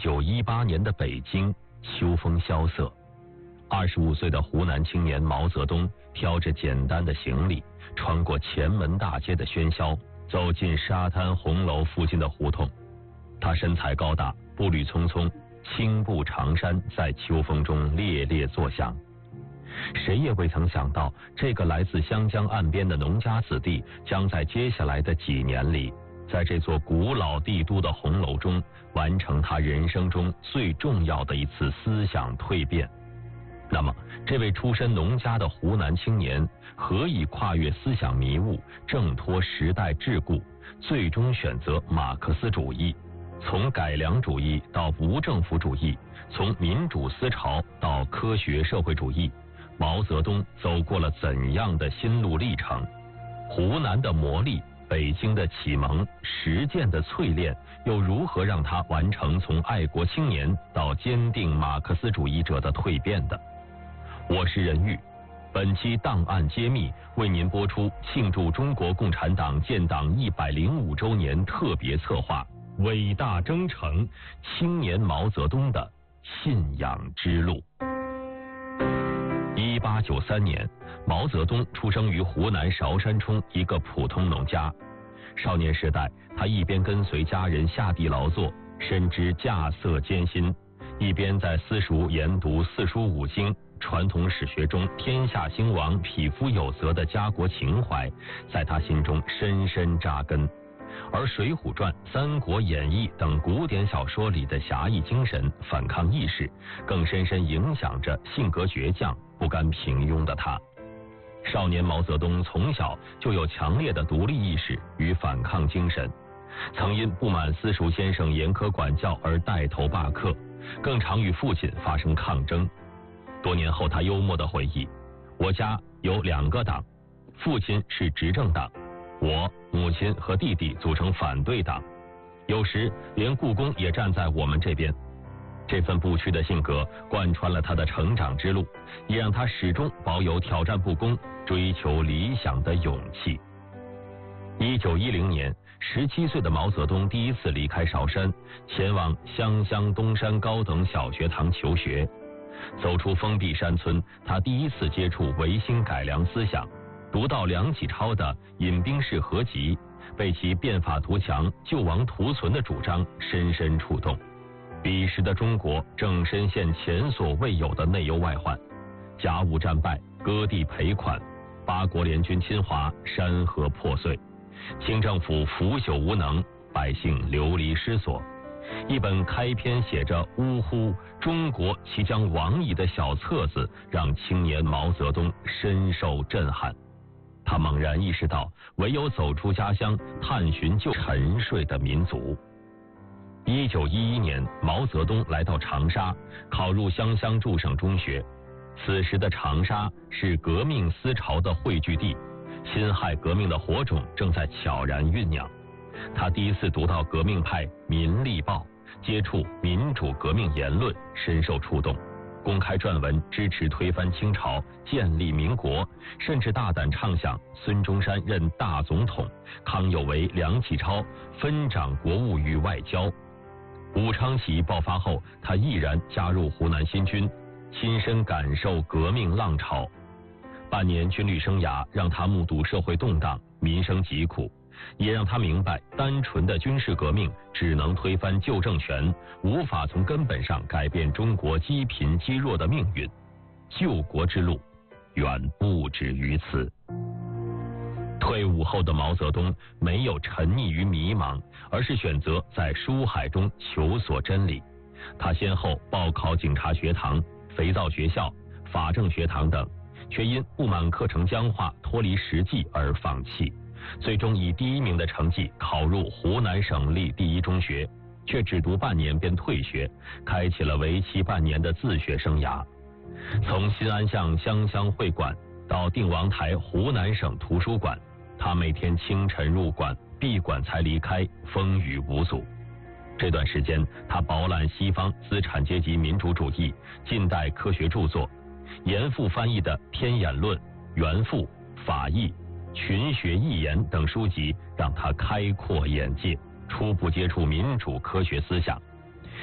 1918年的北京，秋风萧瑟。25岁的湖南青年毛泽东挑着简单的行李，穿过前门大街的喧嚣，走进沙滩红楼附近的胡同。他身材高大，步履匆匆，青布长衫在秋风中猎猎作响。谁也未曾想到，这个来自湘江岸边的农家子弟，将在接下来的几年里，在这座古老帝都的红楼中，完成他人生中最重要的一次思想蜕变。那么，这位出身农家的湖南青年，何以跨越思想迷雾，挣脱时代桎梏，最终选择马克思主义？从改良主义到无政府主义，从民主思潮到科学社会主义，毛泽东走过了怎样的心路历程？湖南的磨砺，北京的启蒙，实践的淬炼，又如何让他完成从爱国青年到坚定马克思主义者的蜕变的？我是任玉，本期档案揭秘为您播出庆祝中国共产党建党105周年特别策划《伟大征程：青年毛泽东的信仰之路》。1893年，毛泽东出生于湖南韶山冲一个普通农家。少年时代，他一边跟随家人下地劳作，深知稼穑艰辛，一边在私塾研读四书五经。传统史学中天下兴亡，匹夫有责的家国情怀，在他心中深深扎根。而《水浒传》《三国演义》等古典小说里的侠义精神、反抗意识，更深深影响着性格倔强、不甘平庸的他。少年毛泽东从小就有强烈的独立意识与反抗精神，曾因不满私塾先生严苛管教而带头罢课，更常与父亲发生抗争。多年后，他幽默地回忆：“我家有2个党，父亲是执政党，我、母亲和弟弟组成反对党，有时连故宫也站在我们这边。”这份不屈的性格贯穿了他的成长之路，也让他始终保有挑战不公、追求理想的勇气。1910年，17岁的毛泽东第一次离开韶山，前往湘乡东山高等小学堂求学。走出封闭山村，他第一次接触维新改良思想，读到梁启超的《饮冰室合集》，被其变法图强、救亡图存的主张深深触动。彼时的中国正深陷前所未有的内忧外患，甲午战败，割地赔款，8国联军侵华，山河破碎，清政府腐朽无能，百姓流离失所。一本开篇写着“呜呼，中国即将亡矣”的小册子，让青年毛泽东深受震撼。他猛然意识到，唯有走出家乡，探寻旧沉睡的民族。1911年，毛泽东来到长沙，考入湘乡驻省中学。此时的长沙是革命思潮的汇聚地，辛亥革命的火种正在悄然酝酿。他第一次读到革命派《民力报》，接触民主革命言论，深受触动，公开撰文支持推翻清朝，建立民国，甚至大胆畅想孙中山任大总统，康有为、梁启超分掌国务与外交。武昌起义爆发后，他毅然加入湖南新军，亲身感受革命浪潮。半年军旅生涯让他目睹社会动荡，民生疾苦，也让他明白，单纯的军事革命只能推翻旧政权，无法从根本上改变中国积贫积弱的命运。救国之路远不止于此。退伍后的毛泽东没有沉溺于迷茫，而是选择在书海中求索真理。他先后报考警察学堂、肥皂学校、法政学堂等，却因不满课程僵化、脱离实际而放弃。最终以第1名的成绩考入湖南省立第一中学，却只读半年便退学，开启了为期半年的自学生涯。从新安巷湘乡会馆到定王台湖南省图书馆，他每天清晨入馆，闭馆才离开，风雨无阻。这段时间，他饱览西方资产阶级民主主义、近代科学著作，严复翻译的《天演论》《原复》《法义》群学义言等书籍让他开阔眼界，初步接触民主科学思想。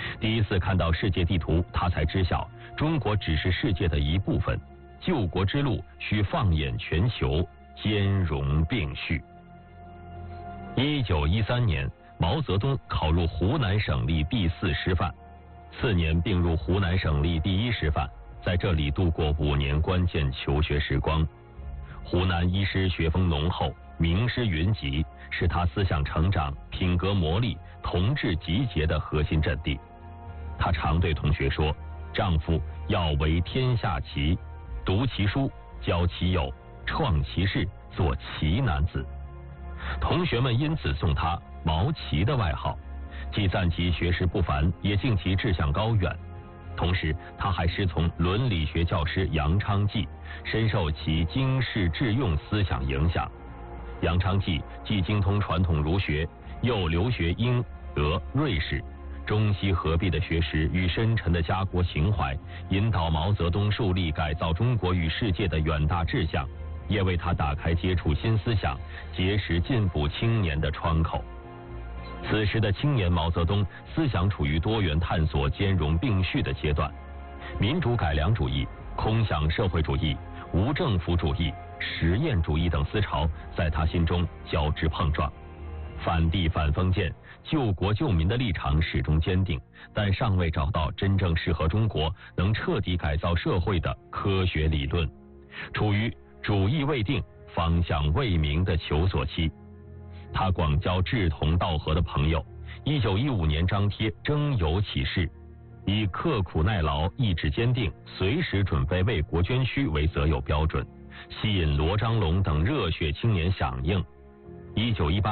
第一次看到世界地图，他才知晓中国只是世界的一部分，救国之路需放眼全球，兼容并蓄。1913年，毛泽东考入湖南省立第4师范，次年并入湖南省立第1师范，在这里度过5年关键求学时光。湖南一师学风浓厚，名师云集，是他思想成长、品格磨砺、同志集结的核心阵地。他常对同学说：“丈夫要为天下奇，读其书，教其友，创其事，做奇男子。”同学们因此送他“毛奇”的外号，既赞其学识不凡，也敬其志向高远。同时，他还师从伦理学教师杨昌济，深受其经世致用思想影响。杨昌济既精通传统儒学，又留学英、德、瑞士，中西合璧的学识与深沉的家国情怀，引导毛泽东树立改造中国与世界的远大志向，也为他打开接触新思想、结识进步青年的窗口。此时的青年毛泽东思想处于多元探索、兼容并蓄的阶段，民主改良主义、空想社会主义、无政府主义、实验主义等思潮在他心中交织碰撞。反帝反封建、救国救民的立场始终坚定，但尚未找到真正适合中国、能彻底改造社会的科学理论，处于主意未定、方向未明的求索期。他广交志同道合的朋友，1915年张贴征友启事，以刻苦耐劳、意志坚定、随时准备为国捐躯为择友标准，吸引罗章龙等热血青年响应。1918